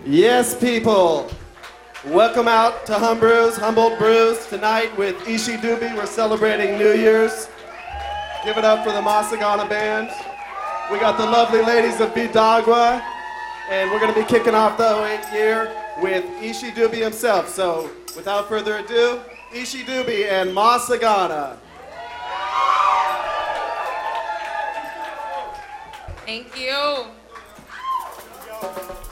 Yes, people. Welcome out to Humboldt Brews tonight with Ishi Dubi. We're celebrating New Year's. Give it up for the Masagana Band. We got the lovely ladies of Vidagua, and we're going to be kicking off the 08 year with Ishi Dubi himself. So, without further ado, Ishi Dubi and Masagana. Thank you.